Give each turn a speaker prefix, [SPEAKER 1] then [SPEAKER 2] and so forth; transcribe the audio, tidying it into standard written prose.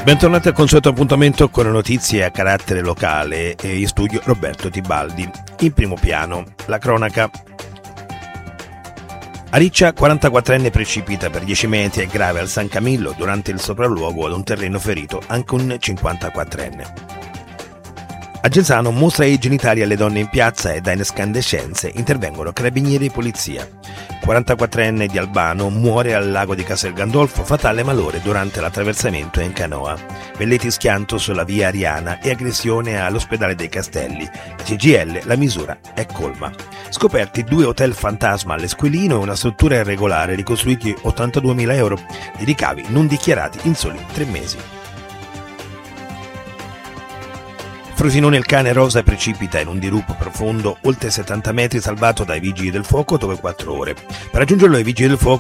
[SPEAKER 1] Bentornati al consueto appuntamento con le notizie a carattere locale e in studio Roberto Tibaldi. In primo piano, la cronaca. A Riccia, 44enne precipita per 10 metri e grave al San Camillo durante il sopralluogo ad un terreno ferito anche un 54enne. A Gelsano mostra i genitali alle donne in piazza e da incandescenze intervengono carabinieri e polizia. 44enne di Albano muore al lago di Castel Gandolfo, fatale malore durante l'attraversamento in canoa. Velletti schianto sulla via Ariana e aggressione all'ospedale dei Castelli. CGIL, la misura è colma. Scoperti 2 hotel fantasma all'Esquilino e una struttura irregolare, ricostruiti 82.000 euro di ricavi non dichiarati in soli 3 mesi. Frosinone, il cane rosa precipita in un dirupo profondo oltre 70 metri, salvato dai vigili del fuoco dopo 4 ore. Per raggiungerlo i vigili del fuoco